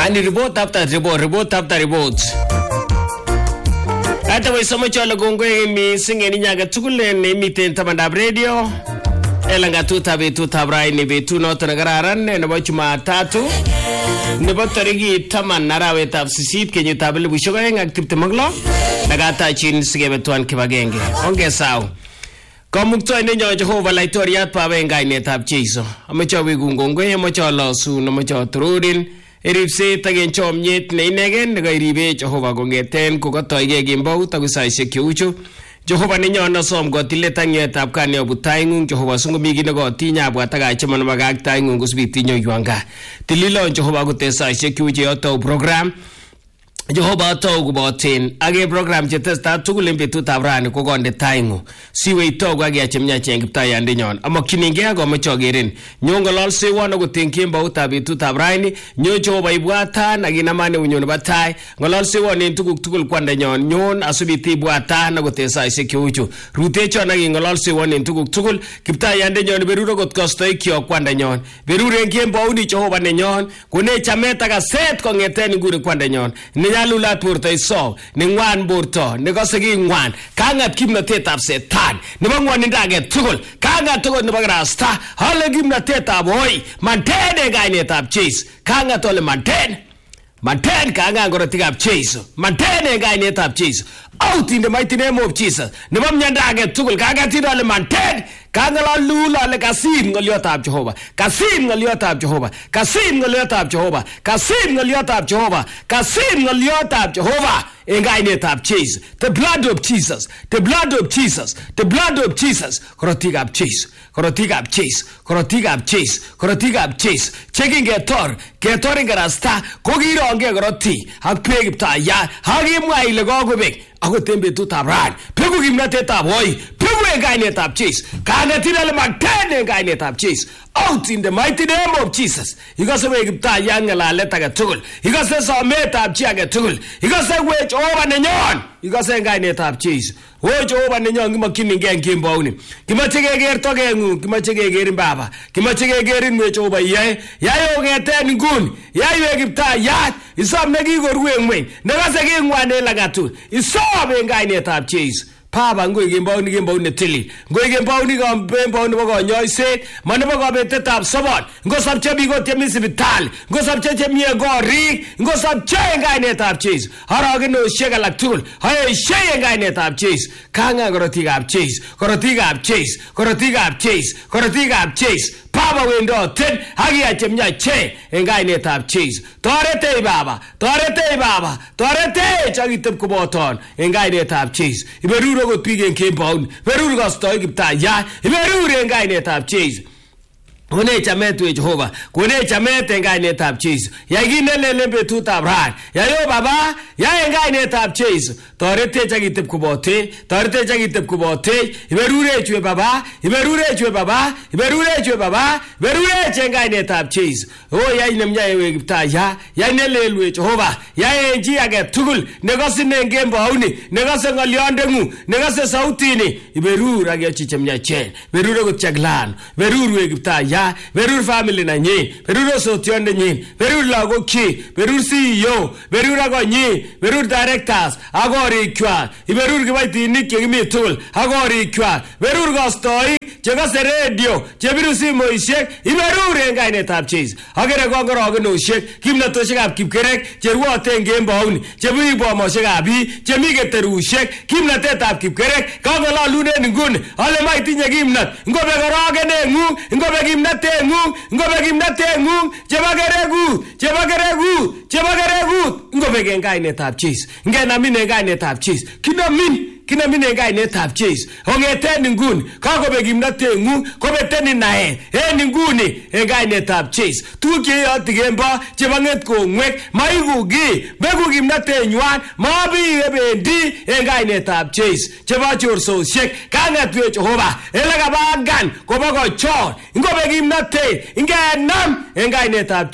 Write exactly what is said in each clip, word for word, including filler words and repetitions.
Ani report after report, report after report. Ata we somo cholo gongwe mi singeni nyaga tukule ne miten tamandab radio. Elanga tuta betu tabrai ni betu noto nagararan ne bo chuma tatu. Ne bo tarigi taman narawe tab sisit kenyu tabele bushoga yang aktivite maglo. Nagata chin sige betuan kibagenge. Onge sao. Komukto ine nyo Jehova laitoriat pa bengai ne tab chiso. Amacho wigungongwe amacho losu amacho trudin. Iripse tagen chomnyet ne inegen ne gairibe Jehova gongeten ko gotoige gimbo tagusaise kyuchu. Jehova ninyo na som gotile tanyet ap kane obutaingung Jehova sungu migi ne gotinya bwataga chemano magak taingung gusbitinyo yuanga. Tililo Jehova gotesaise kyuche yoto program. Jehova togu botin age program chetesta tugulimbe tutabrani ko gonde taingu siwe togu age achemnya chengipta yande nyon amokininge ago machogerin nyongo lol se wono go tinkimba utabi tutabrani nyo Jehova ibwata nagina mane unyon batai ngolol se woni tuguk tugul kwande nyon nyon asubiti bwata na go tesa isekyuchu rutecho nagi ngolol se woni tuguk tugul kipta yande nyon beruro got kosto ikyo kwande nyon berure ngimba uni Jehova ne nyon kune chameta ga set ko ngeten ngure kwande nyon Nyalulat burto iso ni ngwan burto ni gosegi ngwan kangat kimnatet ab setan ni bangwan ndage tugul kangat tugul ni bagrasta hale kimnatet ab hoy mantene gainet ab chase kangat ole manten manten kanga ngorotik ab chase mantene gainet ab chase out in the mighty name of Jesus ni bamnyandage tugul kangat ole manten Kangala lula le kasim ngoliota ab Jehova kasim ngoliota ab Jehova kasim ngoliota ab Jehova kasim ngoliota ab Jehova kasim ngoliota ab Jehova engainet ab Jesus the blood of Jesus the blood of Jesus the blood of Jesus korotik ab Jesus korotik ab Jesus korotik ab Jesus korotik ab Jesus checking getor getor ngarasta kogironge goroti ak pegipta ya hagimwa ile gogobek agotembe tutabran pegu gimnatet ab hoy pegu engainet ab Jesus Kanatila le mantene engainet ab Jesus out in the mighty name of Jesus. You got to make ta yangala leta ga tugul. You got to say meta ab chia ga tugul. You got to say wage over the nyon. You got to say engainet ab Jesus. Wage over the nyon gimakini ngen kimbo uni. Kimachege ger toge ngu, kimachege gerin baba. Kimachege gerin wage over ye. Yayo ngeten ngun. Yayo egipta yat. Isam negi gorwe ngwen. Nagasege ngwane lagatu. Isam engainet ab Jesus. Papa ngoi gemba uni gemba uni tili ngoi gemba uni gemba uni bago nyoise mane bago bete tab sabot ngo sabche bigo temi sibital ngo sabche temi go ri ngo sabche ngai ne tab cheese harage no shega laktul hay shega ngai ne tab cheese kanga goroti gab cheese goroti gab cheese goroti gab cheese goroti gab cheese Papa window ten hagi achemnya che ngai ne tab cheese torete baba torete baba torete chagitep kuboton ngai ne tab cheese iberu go pigen ke baun berur go sto gipta ya berur engainet ab cheese Kone chametu Jehova kone chamete engainet ab cheese ya ginele lembe tutabran ya yo baba ya engainet ab cheese torete chagitep kubote torete chagitep kubote iberure chwe baba iberure chwe baba iberure chwe baba berure chengainet ab cheese oh ya inemnya ewe gipta ya ya nelelwe Jehova ya enji age tugul negosine ngembo hauni negose ngoliondengu negose sautini iberure age chichemnya chen berure go chaglan berure gipta ya berur family na nyi berur sotionde nyi berur lago ki berur C E O berur ago nyi berur directors agori kwa iberur gibaiti nikye gimi tool agori kwa berur gostoi chega se radio chebiru si moishek iberur engainet ab cheese agere gongoro agno shek kimna to shek kipkerek cherwo tengem bauni chebi bo mo shek abi chemige terushek kimna tet ab kipkerek kagola luden ngun ale mai tinye kimnat ngobe gorogene ngu ngobe kimnat tengu ngobe kimnat tengu chebageregu chebageregu chebageregu ngobe engainet ab cheese ngena mine engainet ab cheese kina min kina mine engainet ab cheese ongeten ngun kagobe kimnat tengu kobeten nae en nguni engainet ab cheese tuke yotigemba chebanget kongwek maigugi begu kimnat tenywan mabi ebendi engainet ab cheese cheba chorso shek kangat we Jehova elega bagan kobago chor ngobe kimnat te ingenam engainet ab cheese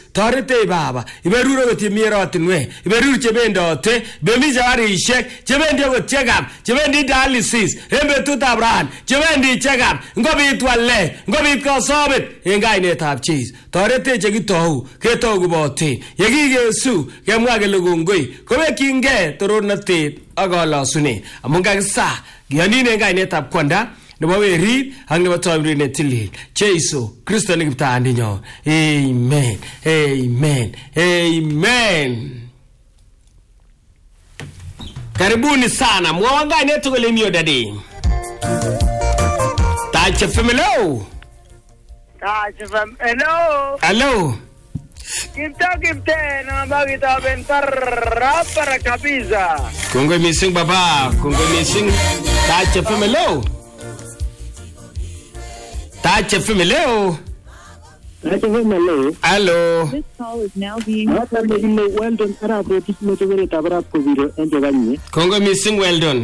torete baba iberure gotimieratinwe iberure chebendote bemi jarishek chebendi gotiegam chebendi dialysis embetut abran chebendi chegam ngobit walle ngobit kosobet en kainetab Jesus torete chekitou ketou kubote yekigesu kemwa kele kongoi kobekinge torornatet akalosune amun kakisa gianine en kainetab kwanda nebo werit ak nebo toimri netilil Jesu Kristo ne kiptaandinyo. Amen, amen, amen. Karibuni sana mwawanga netu kule mio dadi Tache Femelo. Tache Femelo. Hello. Kipta kipte na bagita bentar para kabisa. Kongo missing baba, Kongo missing Tache Femelo. Tache Femelo. Tache Femelo. Hello. This call is now being Hata mengine well done para proti motovere tabara koviro enjo ganye. Kongo missing well done.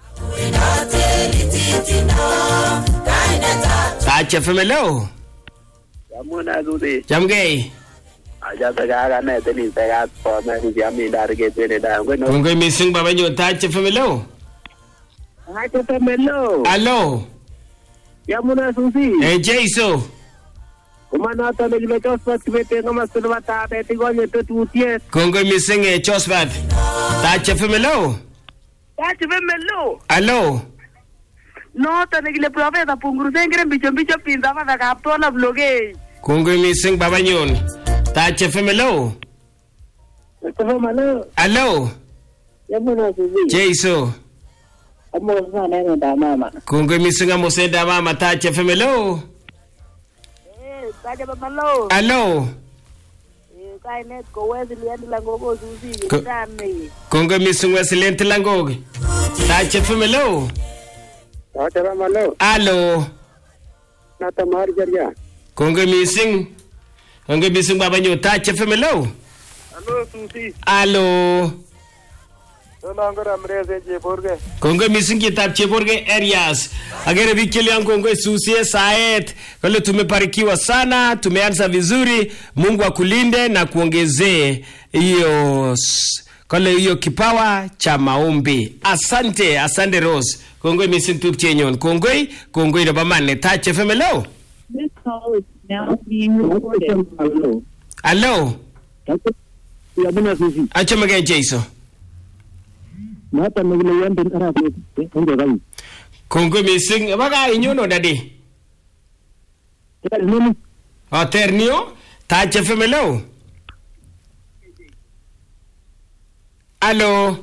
Tache Femelo. Yamuna dudi. Jamgay. Aja tagaga na teni tagat po na si yami dar ke tene da ngono. Kongo missing baba nyo Tache Femelo. Tache Femelo. Hello. Yamuna susi. Eh Jesu. Umana ta mele tospat kibete ngama sulwata beti gonye tutie. Kongo missing eh Josephat. Tache Femelo. Tache Femelo. Hello. No ta negile profeta punguru sengre bicho bicho pinda ma da kaptola bloge. Kongo missing baba nyon. Tache Femelo. Tache Femelo. Hello. Yamuna susi. Jesu. Amo sana na da mama. Kongo missing amo se da mama Tache Femelo. Eh, Tache Femelo. Hello. Eh, kai net ko wezi liandi lango ko susi ndani. Kongo missing Wesley Tilango. Tache Femelo. Tache Femelo. Hello. Nata mar jarya. Kongo missing. Kongo missing baba nyo Tache Femelo. Hello susi. Hello. Nangora mreze je borge. Kongo missing kitab Cheborge areas. Agere vikili yangu Kongo susie saet. Kale tumebarikiwa sana, tumeanza vizuri. Mungu akulinde na kuongezee hiyo kale hiyo kipawa cha maombi. Asante, asante Rose. Kongo missing tup chenyon. Kongo, Kongo ina bamane Tache Femelo. This call is now being recorded. Hello. Hello. Yamuna susi. Achomage Jesu. Hata mengine well done para proti enjo ganye. Kongo missing baga inyono dadi. Tell me. Aternio Tache Femelo. Hello.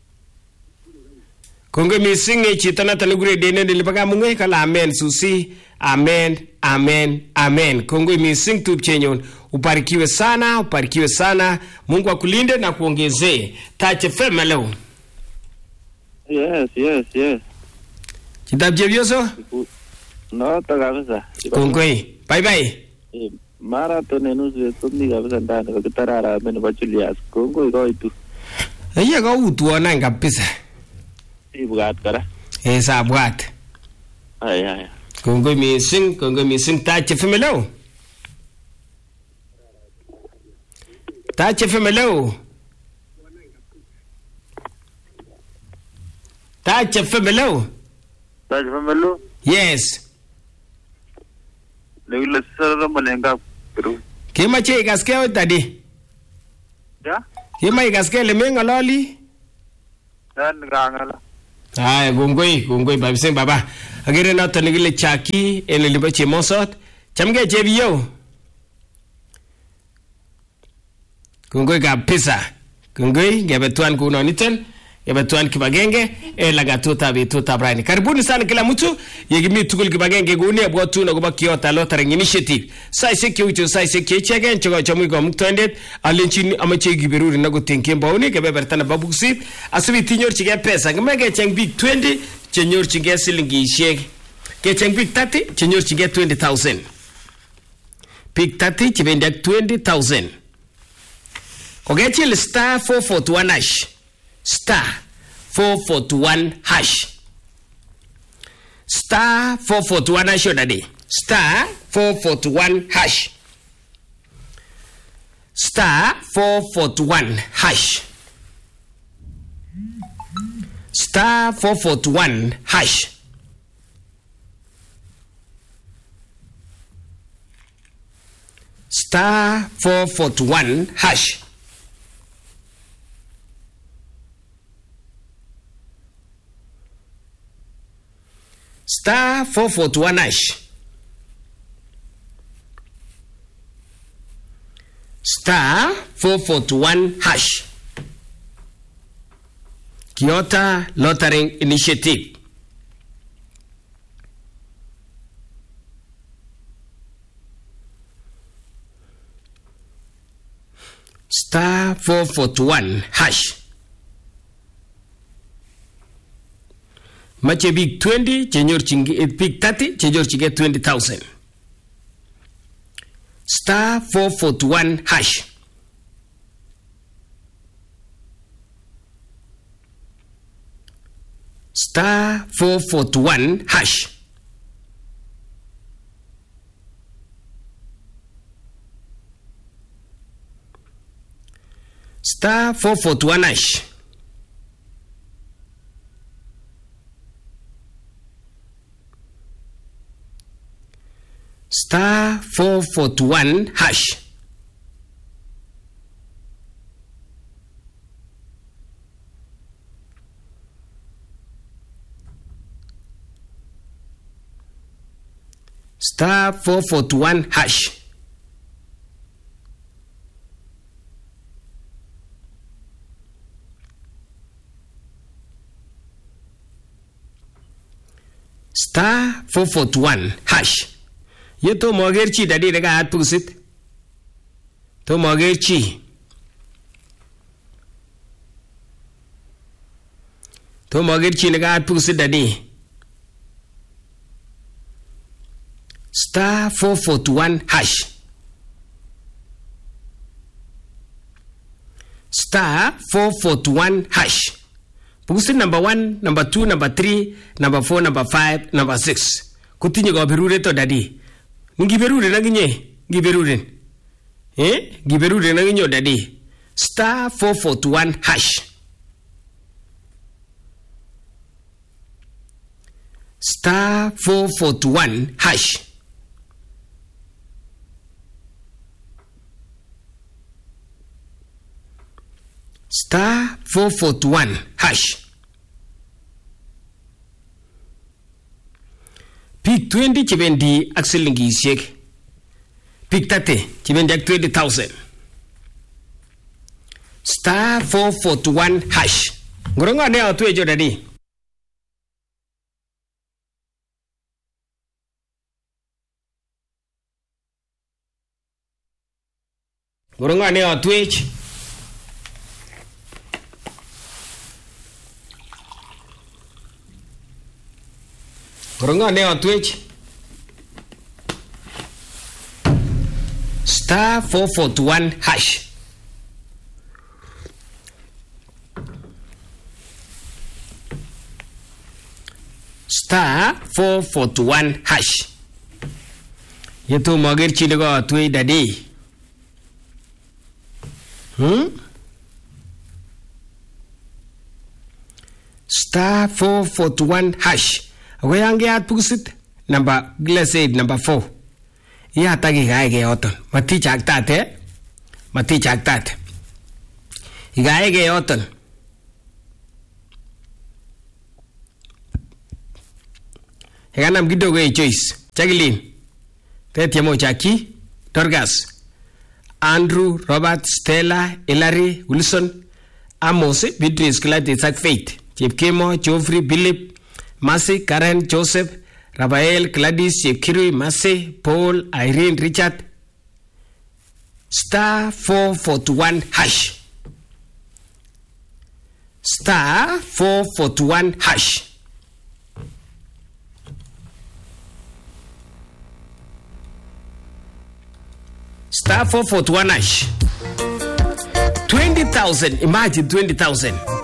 Kongo missing e chitana tanugure dene dilipaga mungai kala amen susi. Amen, amen, amen. Kongo missing tup chenyon. Uparikiwe sana, uparikiwe sana. Mungu akulinde na kuongezee. Tache Femelo. Yes, yes, yes. Kitab Jebioso? No, ta kabisa. Kongoi. Bye bye. Mara to nenu se tumi kabisa ndani kwa kitarara mene pa Julius. Kongoi kwa itu. Iya ka utuona kabisa. Ibwat kara. Eh sabwat. Ay ay. Kongoi missing, kongoi missing Tache Femelo. Tache Femelo. Tache Femelo. Tache Femelo. Yes. Legile sara malenga pero. Kima che gaske tadi. Ya? Kima gaske le menga loli. Dan ngangala. Ay gongoi, gongoi babisen baba. Agere na tanigile chaki ene liba che mosot. Chamge chebiyo. Gongoi kabisa. Gongoi gabetuan kuno niten. Yabetuan kibagenge e lagatuta bituta brani. Karibuni sana kila mtu yegimi tukul kibagenge guni abwatu na kuba kiota lottery initiative. Sai seki ucho sai seki chege nchoga chamu go muktondet alinchini amache giberuri na gutinke mbawuni ke bebertana babuksi asubi tinyor chige pesa ngmege cheng big twenty chenyor chige silingi shege ke cheng big thirty chenyor chige twenty thousand. Big thirty chibende twenty thousand. Kogechi le star four forty-one hash. Star four forty-one hash. Star four forty-one hash odadi. Star four forty-one hash. star four forty-one hash. Star four forty-one hash. Star four forty-one hash. Star four forty-one hash. Star four forty-one hash. Kyoto Lottery Initiative. Star four forty-one hash. Mache big twenty, chenyor chingi, big thirty, chenyor chingi twenty thousand. Star four forty-one hash. Star four forty-one hash. Star four forty-one hash. Star four forty-one hash. Star four forty-one hash. Star four forty-one hash. Yeto mogerchi dadi daga at pusit. To mogerchi. To mogerchi daga at pusit dadi. Star four forty-one hash. Star four forty-one hash. Pusit number one, number two, number three, number four, number five, number six. Kutinyo go berure to dadi. Ngiberure na ginye, giberure. Eh? Giberure na ginyo dadi. Star four forty-one hash. Star four forty-one hash. Star four forty-one hash. Pick twenty chibendi axelingi shake. Pick thirty chibendi twenty thousand. Star four forty-one hash. Ngoronga ne atwe jodadi. Ngoronga ne atwe. Ngoronga ne atwe. Star four forty-one hash. Star four forty-one hash. Yeto mager chile go atwe dadi. Hmm? Star four forty-one hash. Agoyange at pusit number let's say number four. Ya tagi gaege oton. Mati chaktat eh? Mati chaktat. Gaege oton. Heganam gidogo e choice. Chagilin. Tetiamo Chaki, Torgas, Andrew, Robert, Stella, Hilary, Wilson, Amos, Beatrice, Clyde, Isaac, Faith, Chip Kemo, Geoffrey, Philip, Massey, Karen, Joseph, Rafael, Gladys, Chip Kirui, Massey, Paul, Irene, Richard. Star four forty-one hash. Star four forty-one hash. Star four forty-one hash. twenty thousand. Imagine twenty thousand.